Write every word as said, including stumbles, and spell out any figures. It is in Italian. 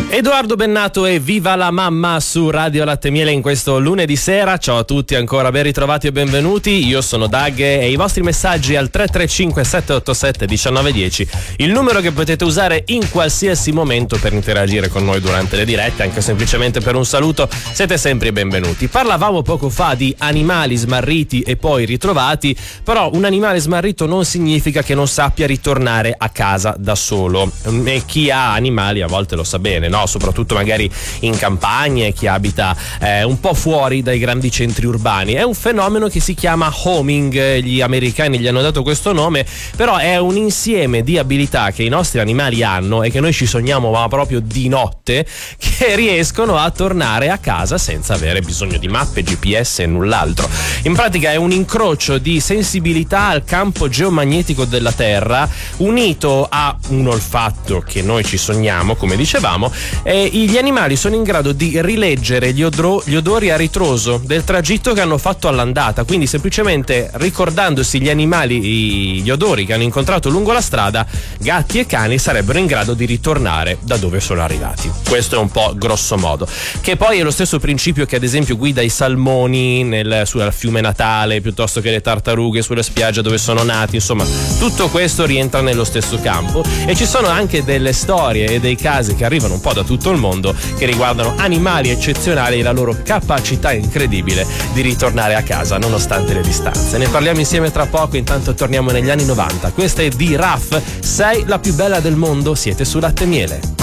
Edoardo Bennato e Viva la mamma su Radio Latte Miele in questo lunedì sera. Ciao a tutti, ancora ben ritrovati e benvenuti. Io sono Dag e i vostri messaggi al tre tre cinque sette otto sette uno nove uno zero, il numero che potete usare in qualsiasi momento per interagire con noi durante le dirette, anche semplicemente per un saluto, siete sempre benvenuti. Parlavamo poco fa di animali smarriti e poi ritrovati, però un animale smarrito non significa che non sappia ritornare a casa da solo, e chi ha animali a volte lo sa bene, no? Soprattutto magari in campagne, chi abita eh, un po' fuori dai grandi centri urbani. È un fenomeno che si chiama homing, gli americani gli hanno dato questo nome, però è un insieme di abilità che i nostri animali hanno e che noi ci sogniamo ma proprio di notte, che riescono a tornare a casa senza avere bisogno di mappe, G P S e null'altro. In pratica è un incrocio di sensibilità al campo geomagnetico della Terra unito a un olfatto che noi ci sogniamo, come dicevamo. E gli animali sono in grado di rileggere gli, odro- gli odori a ritroso del tragitto che hanno fatto all'andata, quindi semplicemente ricordandosi gli animali, gli odori che hanno incontrato lungo la strada, gatti e cani sarebbero in grado di ritornare da dove sono arrivati. Questo è un po' grosso modo, che poi è lo stesso principio che ad esempio guida i salmoni nel, sul fiume Natale, piuttosto che le tartarughe sulle spiagge dove sono nati. Insomma, tutto questo rientra nello stesso campo, e ci sono anche delle storie e dei casi che arrivano un po' da tutto il mondo che riguardano animali eccezionali e la loro capacità incredibile di ritornare a casa nonostante le distanze. Ne parliamo insieme tra poco, intanto torniamo negli anni novanta. Questa è di Raf, sei la più bella del mondo, siete su Latte Miele.